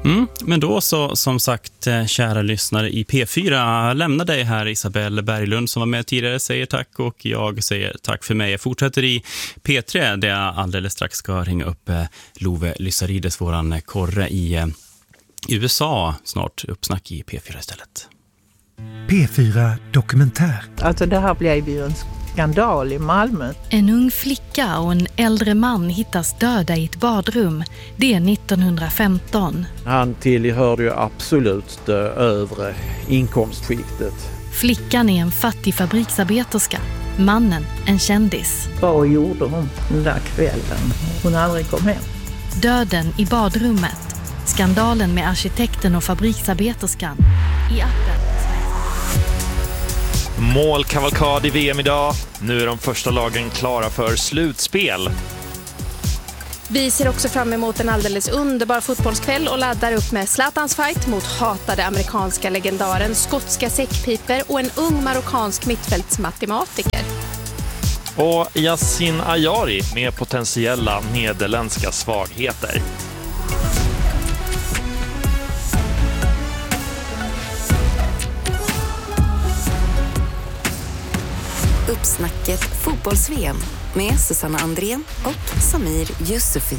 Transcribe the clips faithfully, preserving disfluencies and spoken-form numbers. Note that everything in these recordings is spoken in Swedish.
Mm, men då så, som sagt, kära lyssnare i P fyra, lämnar dig här Isabelle Berglund som var med tidigare, säger tack, och jag säger tack för mig. Jag fortsätter i P tre där jag alldeles strax ska ringa upp Love Lysarides, våran korre i U S A, snart uppsnack i P fyra istället. P fyra Dokumentär. Alltså det här blev ju en skandal i Malmö. En ung flicka och en äldre man hittas döda i ett badrum. Det är nittonhundrafemton. Han tillhörde ju absolut det övre inkomstskiktet. Flickan är en fattig fabriksarbeterska. Mannen en kändis. Vad gjorde hon den där kvällen? Hon aldrig kom hem. Döden i badrummet. Skandalen med arkitekten och fabriksarbeterskan. I appen. Målkavalkad i V M idag. Nu är de första lagen klara för slutspel. Vi ser också fram emot en alldeles underbar fotbollskväll och laddar upp med Zlatans fight mot hatade amerikanska legendaren, skotska säckpiper och en ung marockansk mittfältsmatematiker. Och Yassin Ayari med potentiella nederländska svagheter. Uppsnacket fotbolls-V M med Susanna Andrén och Samir Yusufi.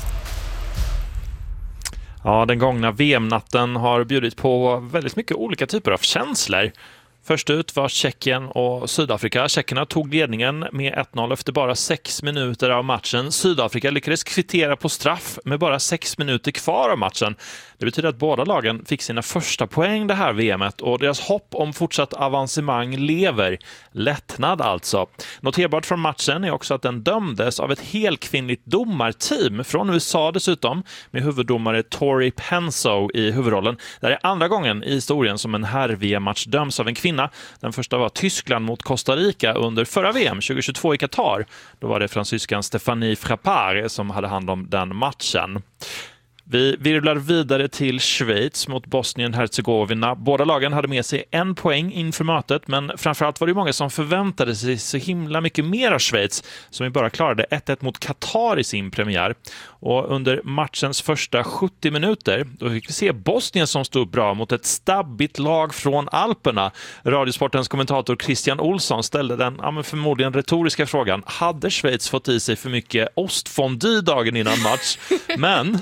Ja, den gångna V M-natten har bjudit på väldigt mycket olika typer av känslor. Först ut var Tjeckien och Sydafrika. Tjeckerna tog ledningen med ett noll efter bara sex minuter av matchen. Sydafrika lyckades kvittera på straff med bara sex minuter kvar av matchen. Det betyder att båda lagen fick sina första poäng det här V M:et och deras hopp om fortsatt avancemang lever. Lättnad alltså. Noterbart från matchen är också att den dömdes av ett helkvinnligt domarteam från U S A dessutom, med huvuddomare Tori Penso i huvudrollen. Det är andra gången i historien som en herr-V M-match döms av en kvinna. Den första var Tyskland mot Costa Rica under förra V M tjugohundratjugotvå i Qatar. Då var det fransyskan Stéphanie Frappard som hade hand om den matchen. Vi virvlar vidare till Schweiz mot Bosnien-Herzegovina. Båda lagen hade med sig en poäng inför mötet, men framförallt var det många som förväntade sig så himla mycket mer av Schweiz, som ju bara klarade ett ett mot Qatar i sin premiär. Och under matchens första sjuttio minuter då fick vi se Bosnien som stod bra mot ett stabbigt lag från Alperna. Radiosportens kommentator Christian Olsson ställde den ja, men förmodligen retoriska frågan: hade Schweiz fått i sig för mycket ostfondue dagen innan match? Men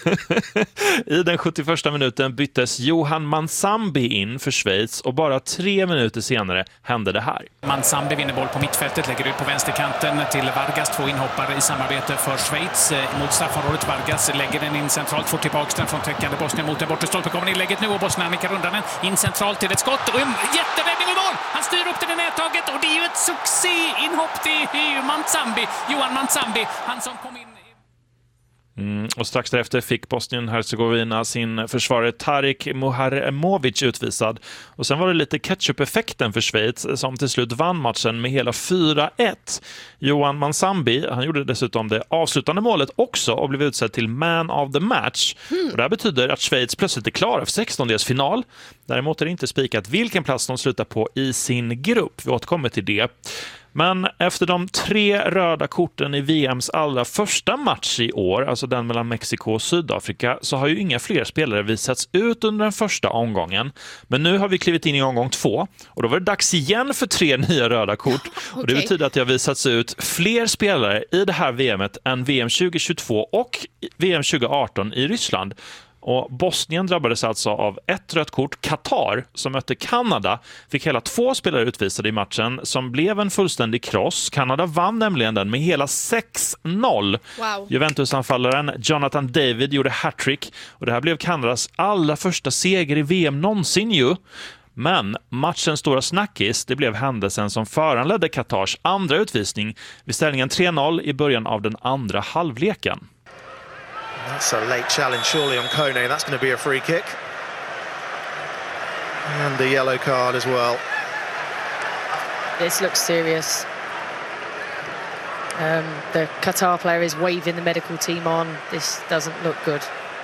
i den sjuttioförsta minuten byttes Johan Mansambi in för Schweiz och bara tre minuter senare hände det här. Mansambi vinner boll på mittfältet, lägger ut på vänsterkanten till Vargas, två inhoppare i samarbete för Schweiz mot straffområdet. Vargas lägger den in centralt, får tillbaka den från täckande Bosnien mot den bortre stolpen. Kommer inlägget nu och Bosnien nickar undan den in centralt till ett skott och en jätteräddning i mål. Han styr upp den i nättaget och det är ju ett succé-inhopp. Det är ju Mansambi, Johan Mansambi, han som kom in. Mm, och strax därefter fick Bosnien-Herzegovina sin försvarare Tarik Muharemovic utvisad. Och sen var det lite ketchup-effekten för Schweiz som till slut vann matchen med hela fyra ett. Johan Mansambi, han gjorde dessutom det avslutande målet också och blev utsedd till man of the match. Mm. Och det här betyder att Schweiz plötsligt är klara för sextondels final. Däremot är det inte spikat vilken plats de slutar på i sin grupp. Vi återkommer till det. Men efter de tre röda korten i V M:s allra första match i år, alltså den mellan Mexiko och Sydafrika, så har ju inga fler spelare visats ut under den första omgången. Men nu har vi klivit in i omgång två och då var det dags igen för tre nya röda kort. Okay. Och det betyder att det har visats ut fler spelare i det här V M:et än V M tjugohundratjugotvå och V M tjugoarton i Ryssland. Och Bosnien drabbades alltså av ett rött kort. Qatar, som mötte Kanada, fick hela två spelare utvisade i matchen som blev en fullständig kross. Kanada vann nämligen den med hela sex noll. Wow. Juventus-anfallaren Jonathan David gjorde hattrick och det här blev Kanadas allra första seger i V M någonsin ju. Men matchens stora snackis, det blev händelsen som föranledde Qatars andra utvisning vid ställningen tre noll i början av den andra halvleken. That's a late challenge surely on Kone. That's going to be a free kick. And the yellow card as well. This looks serious. Um, the Qatar player is waving the medical team on. This doesn't look good.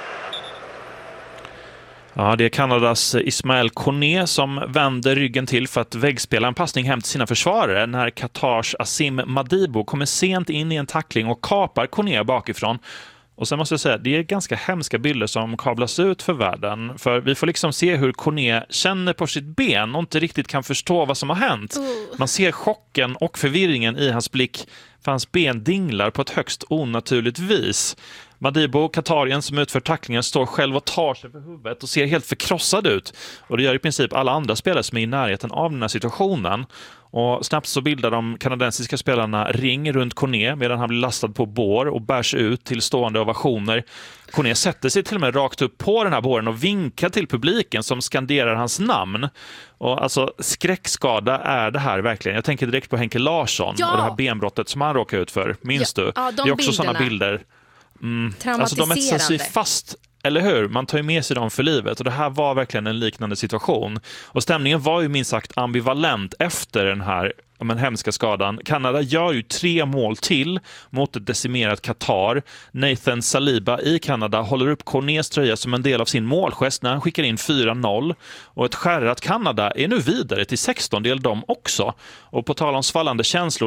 Ja, det är Kanadas Ismael Kone som vänder ryggen till för att väggspela en passning hem till sina försvarare när Qatars Asim Madibo kommer sent in i en tackling och kapar Kone bakifrån. Och sen måste jag säga, det är ganska hemska bilder som kablas ut för världen. För vi får liksom se hur Cornet känner på sitt ben och inte riktigt kan förstå vad som har hänt. Man ser chocken och förvirringen i hans blick, för hans ben dinglar på ett högst onaturligt vis. Madibo, katarien som utför tacklingen, står själv och tar sig för huvudet och ser helt förkrossad ut. Och det gör i princip alla andra spelare som är i närheten av den här situationen. Och snabbt så bildar de kanadensiska spelarna ring runt Cornet medan han blir lastad på bår och bärs ut till stående ovationer. Cornet sätter sig till och med rakt upp på den här båren och vinkar till publiken som skanderar hans namn. Och alltså, skräckskada är det här verkligen. Jag tänker direkt på Henke Larsson ja. och det här benbrottet som han råkar ut för. Minns ja. du? Ja, de det är också bilderna. sådana bilder. Mm. Traumatiserande. Alltså de etsar sig fast, eller hur? Man tar ju med sig dem för livet och det här var verkligen en liknande situation. Och stämningen var ju minst sagt ambivalent efter den här men, hemska skadan. Kanada gör ju tre mål till mot ett decimerat Qatar. Nathan Saliba i Kanada håller upp Cornets tröja som en del av sin målgest när han skickar in fyra noll. Och ett skärrat Kanada är nu vidare till sexton del de också. Och på tal om svallande känslor,